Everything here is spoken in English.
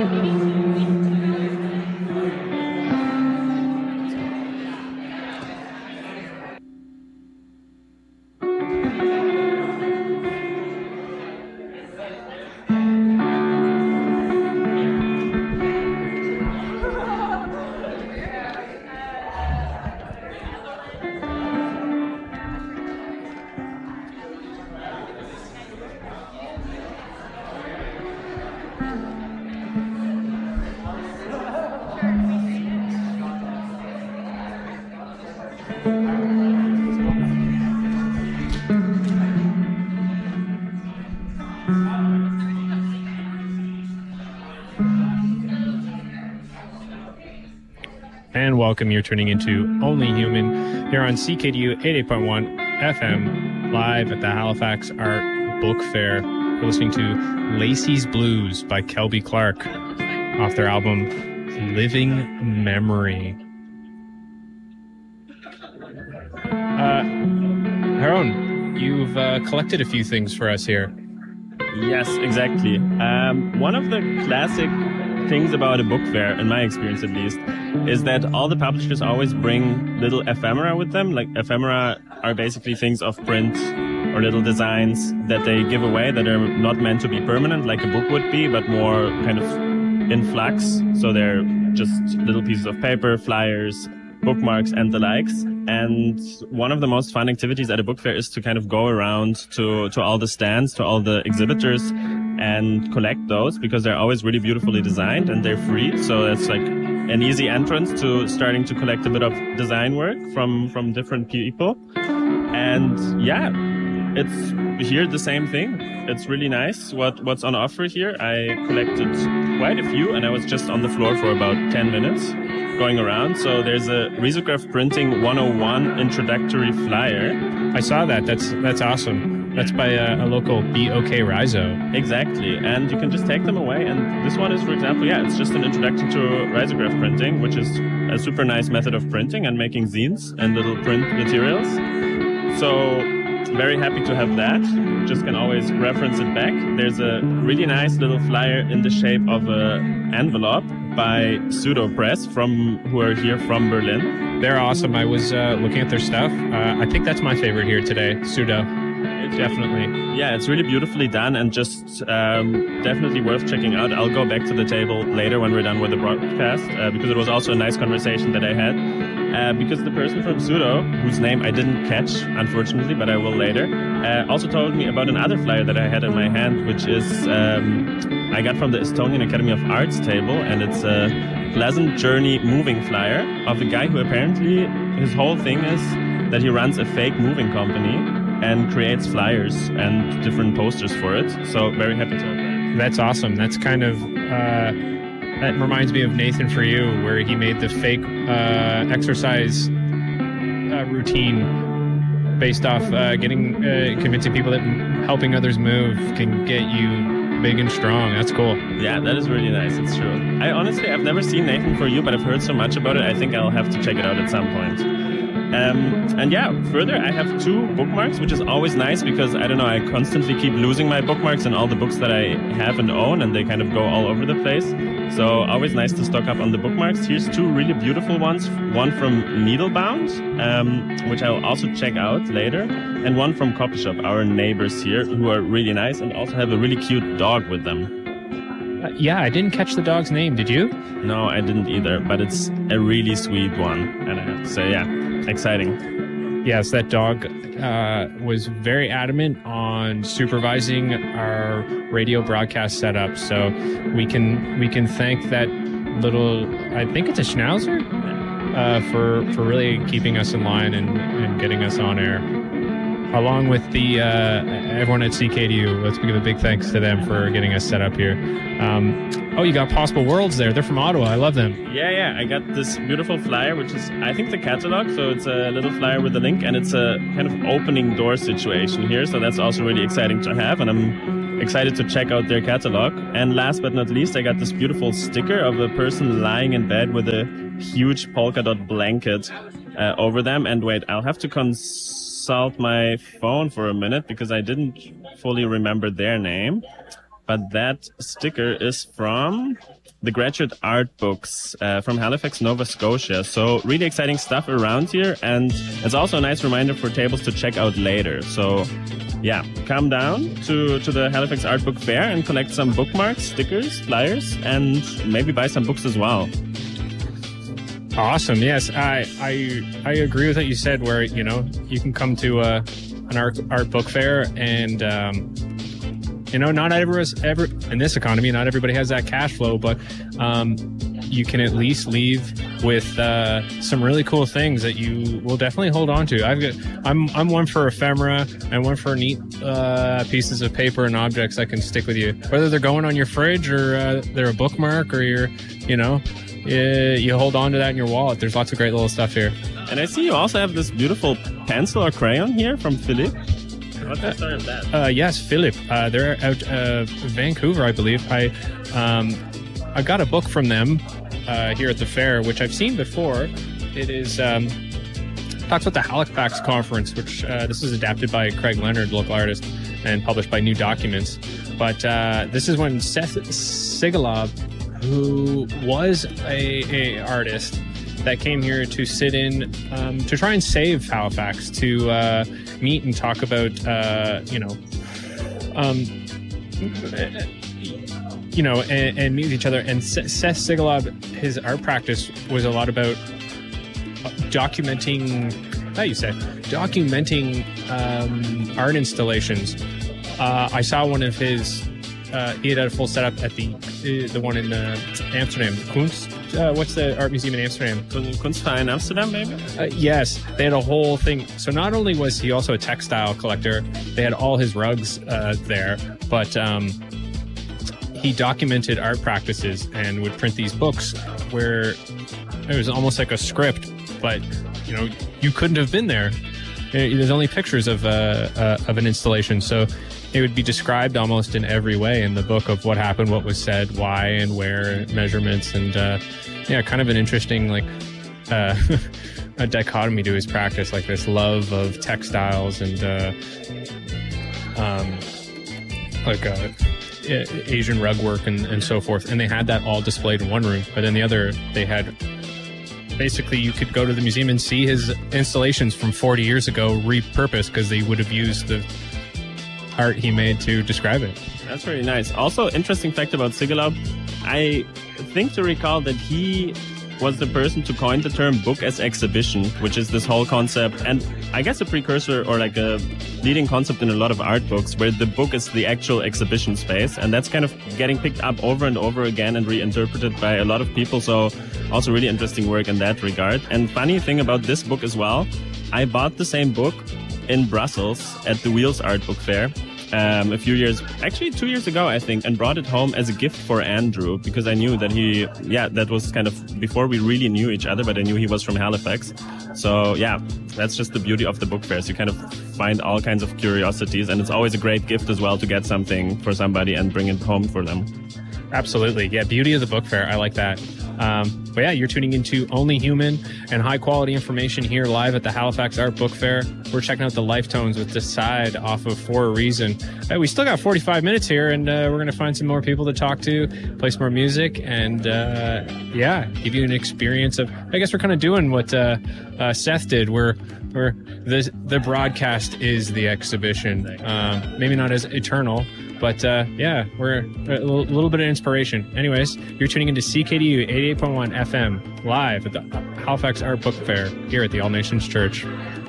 And welcome. You're tuning into Only Human here on CKDU 88.1 FM, live at the Halifax Art Book Fair. We're listening to Lacey's Blues by Kelby Clark off their album Living Memory. Haron, you've collected a few things for us here. Yes, exactly. One of the classic things about a book fair, in my experience at least, is that all the publishers always bring little ephemera with them. Like, ephemera are basically things of print or little designs that they give away that are not meant to be permanent like a book would be, but more kind of in flux. So they're just little pieces of paper, flyers, bookmarks, and the likes. And one of the most fun activities at a book fair is to kind of go around to all the stands, to all the exhibitors, and collect those, because they're always really beautifully designed and they're free. So that's like an easy entrance to starting to collect a bit of design work from different people. And yeah, it's here the same thing. It's really nice what's on offer here. I collected quite a few, and I was just on the floor for about 10 minutes going around. So there's a Risograph Printing 101 introductory flyer. I saw that. That's awesome. That's by a local BOK Riso. Exactly. And you can just take them away. And this one is, for example, it's just an introduction to risograph printing, which is a super nice method of printing and making zines and little print materials. So very happy to have that. Just can always reference it back. There's a really nice little flyer in the shape of an envelope by Pseudo Press, who are here from Berlin. They're awesome. I was looking at their stuff. I think that's my favorite here today, Pseudo. Definitely. Yeah, it's really beautifully done and just definitely worth checking out. I'll go back to the table later when we're done with the broadcast, because it was also a nice conversation that I had. Because the person from Pseudo, whose name I didn't catch, unfortunately, but I will later, also told me about another flyer that I had in my hand, which is I got from the Estonian Academy of Arts table, and it's a Pleasant Journey moving flyer of a guy who apparently his whole thing is that he runs a fake moving company and creates flyers and different posters for it. So very happy to have that. That's awesome. That's kind of that reminds me of Nathan For You, where he made the fake exercise routine based off convincing people that helping others move can get you big and strong. That's cool. Yeah, that is really nice. It's true. I've never seen Nathan For You, but I've heard so much about it. I think I'll have to check it out at some point. And yeah, further, I have 2 bookmarks, which is always nice because, I don't know, I constantly keep losing my bookmarks and all the books that I have and own, and they kind of go all over the place. So always nice to stock up on the bookmarks. Here's 2 really beautiful ones. One from Needlebound, which I'll also check out later, and one from Copy Shop, our neighbors here, who are really nice and also have a really cute dog with them. Yeah, I didn't catch the dog's name. Did you? No, I didn't either, but it's a really sweet one. And I have to say, yeah, exciting. Yes, that dog was very adamant on supervising our radio broadcast setup. So we can thank that little, I think it's a Schnauzer, for really keeping us in line and getting us on air. Along with the everyone at CKDU, let's give a big thanks to them for getting us set up here. You got Possible Worlds there. They're from Ottawa. I love them. Yeah. I got this beautiful flyer, which is, I think, the catalog. So it's a little flyer with a link, and it's a kind of opening door situation here. So that's also really exciting to have, and I'm excited to check out their catalog. And last but not least, I got this beautiful sticker of a person lying in bed with a huge polka dot blanket over them. And wait, I'll have to consult my phone for a minute because I didn't fully remember their name. But that sticker is from the Graduate Art Books from Halifax, Nova Scotia. So really exciting stuff around here, and it's also a nice reminder for tables to check out later. So yeah, come down to the Halifax Art Book Fair and collect some bookmarks, stickers, flyers, and maybe buy some books as well. Awesome. Yes, I agree with what you said, where, you know, you can come to an art book fair, and you know, not in this economy, not everybody has that cash flow, but you can at least leave with some really cool things that you will definitely hold on to. I'm one for ephemera and one for neat pieces of paper and objects that can stick with you, whether they're going on your fridge or they're a bookmark, or you hold on to that in your wallet. There's lots of great little stuff here. And I see you also have this beautiful pencil or crayon here from Philippe. What's the story of that? Yes, Philippe. They're out of Vancouver, I believe. I got a book from them here at the fair, which I've seen before. It is talks about the Halifax Conference, which this is adapted by Craig Leonard, local artist, and published by New Documents. But this is when Seth Sigalov, who was a artist that came here to sit in, to try and save Halifax, to meet and talk about, and meet each other. And Seth Sigalov, his art practice was a lot about documenting art installations. I saw one of his. He had a full setup at the one in Amsterdam. Kunst. What's the art museum in Amsterdam? Kunstverein Amsterdam, maybe? Yes, they had a whole thing. So not only was he also a textile collector, they had all his rugs there, but he documented art practices and would print these books where it was almost like a script, but you know, you couldn't have been there. There's only pictures of an installation, so it would be described almost in every way in the book of what happened, what was said, why and where, measurements, and kind of an interesting a dichotomy to his practice, like this love of textiles and Asian rug work and so forth. And they had that all displayed in one room, but in the other they had basically, you could go to the museum and see his installations from 40 years ago repurposed, because they would have used the art he made to describe it. That's very nice. Also, interesting fact about Sigalov, I think to recall that he was the person to coin the term book as exhibition, which is this whole concept, and I guess a precursor or like a leading concept in a lot of art books, where the book is the actual exhibition space, and that's kind of getting picked up over and over again and reinterpreted by a lot of people. So also really interesting work in that regard. And funny thing about this book as well, I bought the same book in Brussels at the Wheels Art Book Fair a few years, actually 2 years ago, I think, and brought it home as a gift for Andrew, because I knew that that was kind of before we really knew each other, but I knew he was from Halifax. So yeah, that's just the beauty of the book fairs. You kind of find all kinds of curiosities, and it's always a great gift as well to get something for somebody and bring it home for them. Absolutely. Yeah, beauty of the book fair. I like that. But yeah, you're tuning into Only Human and high quality information here live at the Halifax Art Book Fair. We're checking out the Life Tones with Decide off of For a Reason. Hey, we still got 45 minutes here, and we're going to find some more people to talk to, play some more music, and give you an experience of, I guess we're kind of doing what Seth did, where the broadcast is the exhibition. Maybe not as eternal, but we're a little bit of inspiration. Anyways, you're tuning into CKDU 88.1 FM live at the Halifax Art Book Fair here at the All Nations Church.